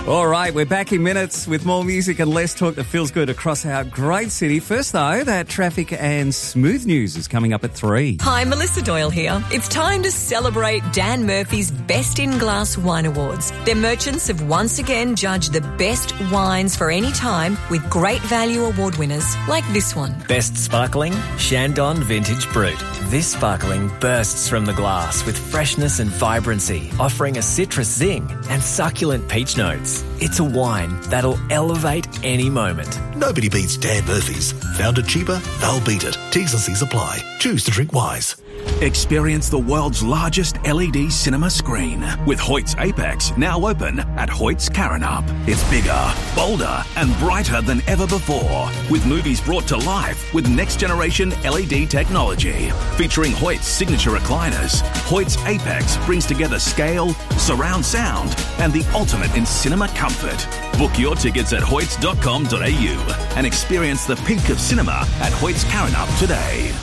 All right, we're back in minutes with more music and less talk that feels good across our great city. First, though, that traffic and smooth news is coming up at 3. Hi, Melissa Doyle here. It's time to celebrate Dan Murphy's Best in Glass Wine Awards. Their merchants have once again judged the best wines for any time with great value award winners like this one. Best Sparkling, Shandon Vintage Brut. This sparkling bursts from the glass with freshness and vibrancy, offering a citrus zing and succulent peach notes. It's a wine that'll elevate any moment. Nobody beats Dan Murphy's. Found it cheaper? They'll beat it. T's and C's apply. Choose to drink wise. Experience the world's largest LED cinema screen with Hoyt's Apex now open at Hoyt's Karrinyup. It's bigger, bolder and brighter than ever before, with movies brought to life with next-generation LED technology. Featuring Hoyt's signature recliners, Hoyt's Apex brings together scale, surround sound and the ultimate in cinema comfort. Book your tickets at hoyts.com.au and experience the peak of cinema at Hoyt's Karrinyup today.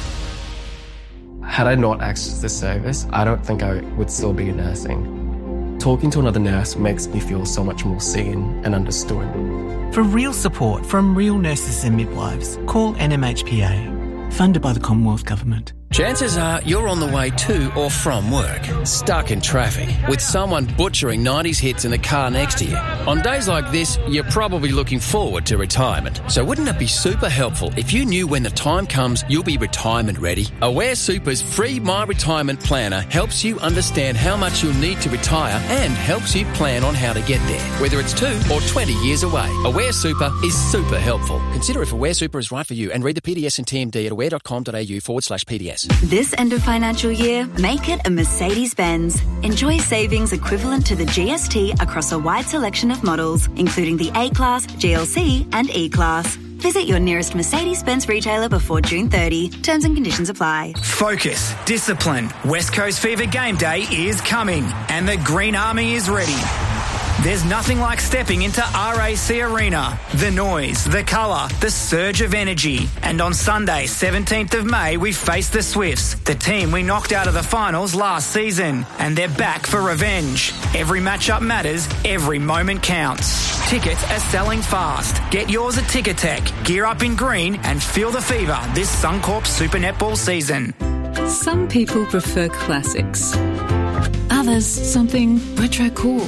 Had I not accessed this service, I don't think I would still be nursing. Talking to another nurse makes me feel so much more seen and understood. For real support from real nurses and midwives, call NMHPA, funded by the Commonwealth Government. Chances are you're on the way to or from work, stuck in traffic, with someone butchering 90s hits in the car next to you. On days like this, you're probably looking forward to retirement. So wouldn't it be super helpful if you knew when the time comes you'll be retirement ready? Aware Super's free My Retirement Planner helps you understand how much you'll need to retire and helps you plan on how to get there, whether it's 2 or 20 years away. Aware Super is super helpful. Consider if Aware Super is right for you and read the PDS and TMD at aware.com.au/PDS. This end of financial year, make it a Mercedes-Benz. Enjoy savings equivalent to the GST across a wide selection of models, including the A-Class, GLC and E-Class. Visit your nearest Mercedes-Benz retailer before June 30. Terms and conditions apply. Focus, discipline. West Coast Fever Game Day is coming and the Green Army is ready. There's nothing like stepping into RAC Arena. The noise, the colour, the surge of energy. And on Sunday, 17th of May, we face the Swifts, the team we knocked out of the finals last season. And they're back for revenge. Every matchup matters, every moment counts. Tickets are selling fast. Get yours at Ticketek. Gear up in green and feel the fever this Suncorp Super Netball season. Some people prefer classics. Others, something retro cool.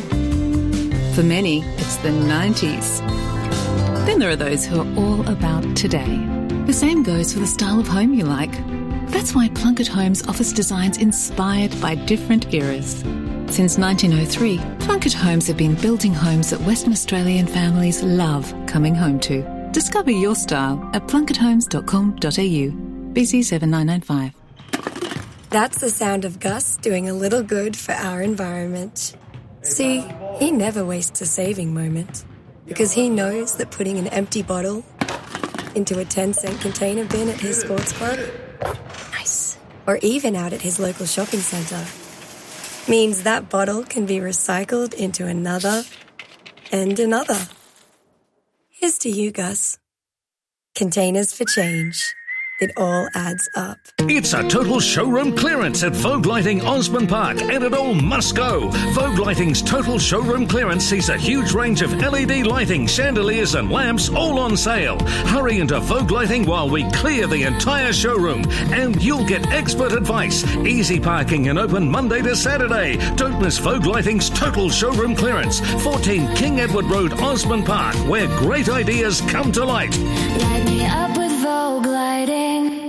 For many, it's the 90s. Then there are those who are all about today. The same goes for the style of home you like. That's why Plunkett Homes offers designs inspired by different eras. Since 1903, Plunkett Homes have been building homes that Western Australian families love coming home to. Discover your style at plunketthomes.com.au. BC 7995. That's the sound of Gus doing a little good for our environment. See, he never wastes a saving moment because he knows that putting an empty bottle into a 10-cent container bin at his sports club, nice, or even out at his local shopping centre, means that bottle can be recycled into another and another. Here's to you, Gus. Containers for change. It all adds up. It's a total showroom clearance at Vogue Lighting Osborne Park, and it all must go. Vogue Lighting's total showroom clearance sees a huge range of LED lighting, chandeliers and lamps all on sale. Hurry into Vogue Lighting while we clear the entire showroom, and you'll get expert advice. Easy parking and open Monday to Saturday. Don't miss Vogue Lighting's total showroom clearance. 14 King Edward Road, Osborne Park, where great ideas come to light. Light me up with Vogue Lighting.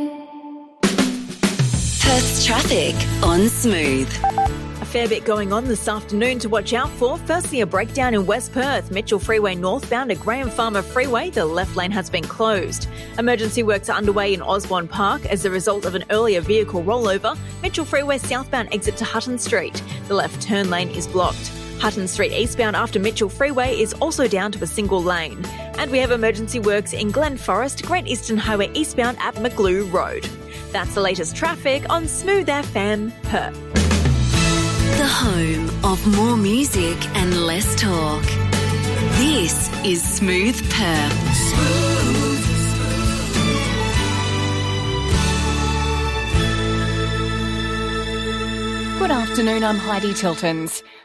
Perth's traffic on Smooth. A fair bit going on this afternoon to watch out for. Firstly, a breakdown in West Perth. Mitchell Freeway northbound at Graham Farmer Freeway. The left lane has been closed. Emergency works are underway in Osborne Park as a result of an earlier vehicle rollover. Mitchell Freeway southbound exit to Hutton Street. The left turn lane is blocked. Hutton Street eastbound after Mitchell Freeway is also down to a single lane. And we have emergency works in Glen Forest, Great Eastern Highway eastbound at McGlue Road. That's the latest traffic on Smooth FM Perth. The home of more music and less talk. This is Smooth Perth. Good afternoon, I'm Heidi Tiltons.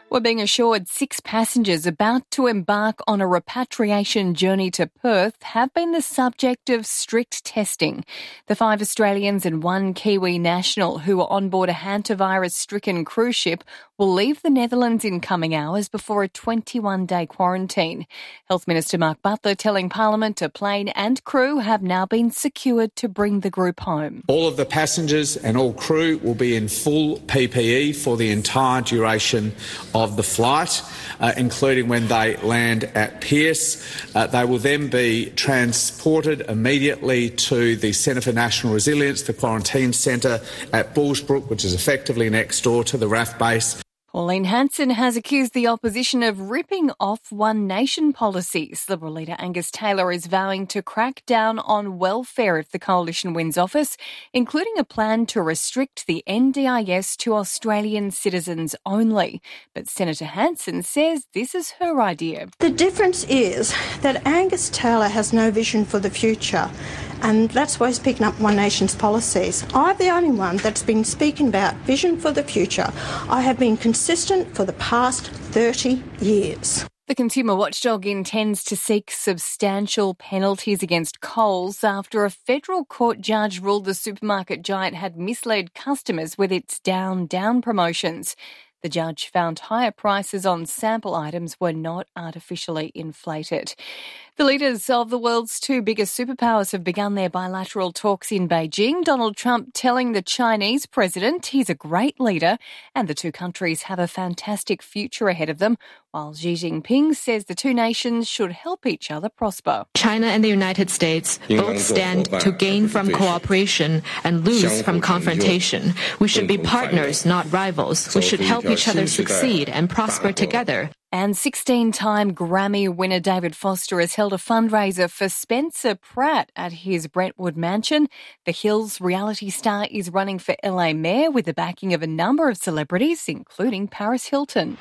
We're being assured 6 passengers about to embark on a repatriation journey to Perth have been the subject of strict testing. The 5 Australians and 1 Kiwi national who were on board a hantavirus-stricken cruise ship will leave the Netherlands in coming hours before a 21-day quarantine. Health Minister Mark Butler telling Parliament a plane and crew have now been secured to bring the group home. All of the passengers and all crew will be in full PPE for the entire duration of the flight, including when they land at Pearce. They will then be transported immediately to the Centre for National Resilience, the quarantine centre at Bullsbrook, which is effectively next door to the RAF base. Pauline Hanson has accused the opposition of ripping off One Nation policies. Liberal leader Angus Taylor is vowing to crack down on welfare if the coalition wins office, including a plan to restrict the NDIS to Australian citizens only. But Senator Hanson says this is her idea. The difference is that Angus Taylor has no vision for the future, and that's why he's picking up One Nation's policies. I'm the only one that's been speaking about vision for the future. I have been consistent for the past 30 years. The consumer watchdog intends to seek substantial penalties against Coles after a federal court judge ruled the supermarket giant had misled customers with its down promotions. The judge found higher prices on sample items were not artificially inflated. The leaders of the world's 2 biggest superpowers have begun their bilateral talks in Beijing. Donald Trump telling the Chinese president he's a great leader and the 2 countries have a fantastic future ahead of them, while Xi Jinping says the 2 nations should help each other prosper. China and the United States both stand to gain from cooperation and lose from confrontation. We should be partners, not rivals. We should help each other succeed and prosper together. And 16-time Grammy winner David Foster has held a fundraiser for Spencer Pratt at his Brentwood mansion. The Hills reality star is running for LA Mayor with the backing of a number of celebrities, including Paris Hilton.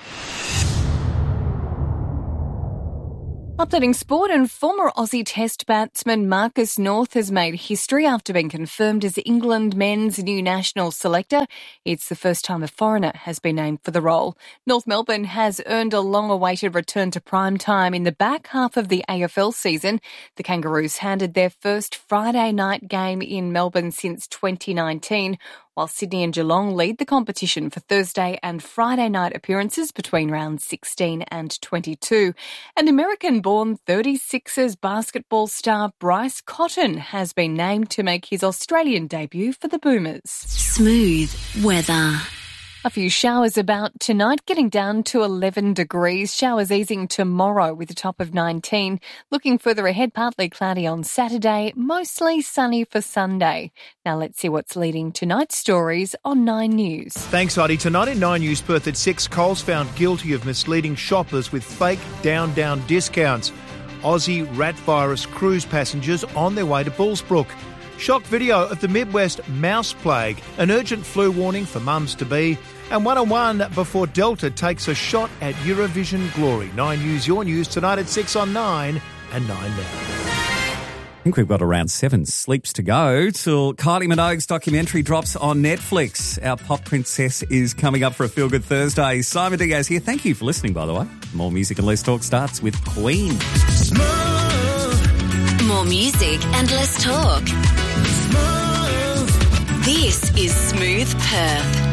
Updating sport, and former Aussie Test batsman Marcus North has made history after being confirmed as England men's new national selector. It's the first time a foreigner has been named for the role. North Melbourne has earned a long-awaited return to prime time in the back half of the AFL season. The Kangaroos handed their first Friday night game in Melbourne since 2019, while Sydney and Geelong lead the competition for Thursday and Friday night appearances between rounds 16 and 22. And American-born 36ers basketball star Bryce Cotton has been named to make his Australian debut for the Boomers. Smooth weather. A few showers about tonight, getting down to 11 degrees. Showers easing tomorrow with a top of 19. Looking further ahead, partly cloudy on Saturday, mostly sunny for Sunday. Now let's see what's leading tonight's stories on 9 News. Thanks, Heidi. Tonight in 9 News, Perth at 6, Coles found guilty of misleading shoppers with fake down discounts. Aussie rat virus cruise passengers on their way to Bullsbrook. Shock video of the Midwest mouse plague, an urgent flu warning for mums-to-be, and 1-on-1 before Delta takes a shot at Eurovision glory. 9 News, your news, tonight at 6 on 9 and 9 now. I think we've got around 7 sleeps to go till Kylie Minogue's documentary drops on Netflix. Our pop princess is coming up for a Feel Good Thursday. Simon Diaz here. Thank you for listening, by the way. More music and less talk starts with Queen. More music and less talk. This is Smooth Perth.